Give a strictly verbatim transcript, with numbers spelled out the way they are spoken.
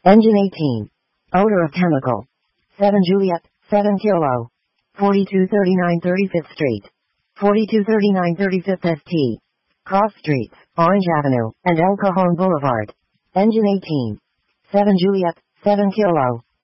Engine eighteen. Odor of chemical. seven Juliet, seven Kilo. forty-two thirty-nine thirty-fifth Street. forty-two thirty-nine thirty-fifth S T. Cross Streets, Orange Avenue, and El Cajon Boulevard. Engine eighteen. seven Juliet, seven Kilo.